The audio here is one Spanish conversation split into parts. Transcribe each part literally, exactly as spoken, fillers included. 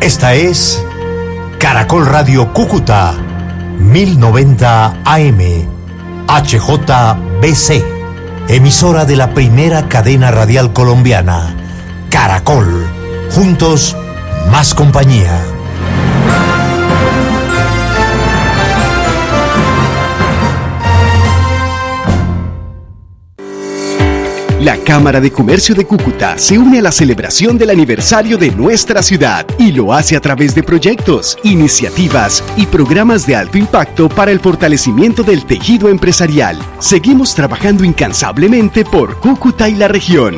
Esta es Caracol Radio Cúcuta, mil noventa A M, H J B C, emisora de la primera cadena radial colombiana, Caracol, juntos, más compañía. La Cámara de Comercio de Cúcuta se une a la celebración del aniversario de nuestra ciudad y lo hace a través de proyectos, iniciativas y programas de alto impacto para el fortalecimiento del tejido empresarial. Seguimos trabajando incansablemente por Cúcuta y la región.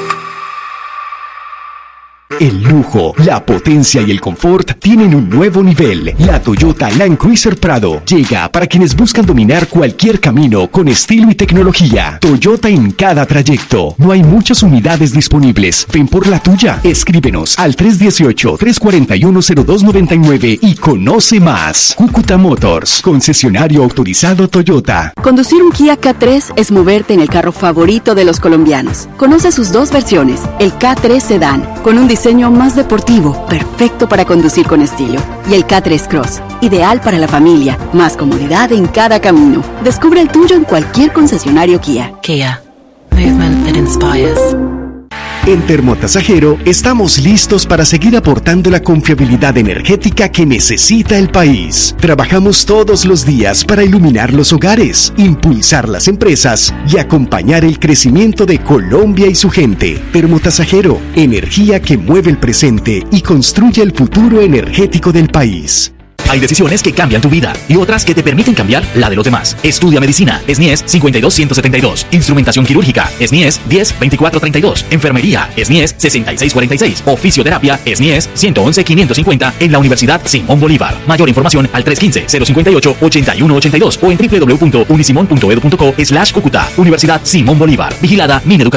El lujo, la potencia y el confort tienen un nuevo nivel. La Toyota Land Cruiser Prado llega para quienes buscan dominar cualquier camino con estilo y tecnología. Toyota en cada trayecto. No hay muchas unidades disponibles. Ven por la tuya. Escríbenos al tres uno ocho, tres cuatro uno, cero dos nueve nueve y conoce más. Cúcuta Motors, concesionario autorizado Toyota. Conducir un Kia K tres es moverte en el carro favorito de los colombianos. Conoce sus dos versiones. El K tres Sedan, con un diseño más deportivo, perfecto para conducir con estilo. Y el K tres Cross, ideal para la familia, más comodidad en cada camino. Descubre el tuyo en cualquier concesionario Kia. Kia, movement that inspires. En Termotasajero estamos listos para seguir aportando la confiabilidad energética que necesita el país. Trabajamos todos los días para iluminar los hogares, impulsar las empresas y acompañar el crecimiento de Colombia y su gente. Termotasajero, energía que mueve el presente y construye el futuro energético del país. Hay decisiones que cambian tu vida y otras que te permiten cambiar la de los demás. Estudia medicina, S N I E S cinco dos uno siete dos. Instrumentación quirúrgica, S N I E S diez veinticuatro treinta y dos. Enfermería, S N I E S sesenta y seis cuarenta y seis. O fisioterapia, S N I E S ciento once quinientos cincuenta en la Universidad Simón Bolívar. Mayor información al tres uno cinco, cero cinco ocho, ocho uno ocho dos o en w w w punto unisimon punto edu punto co slash Cúcuta. Universidad Simón Bolívar. Vigilada Mineducación.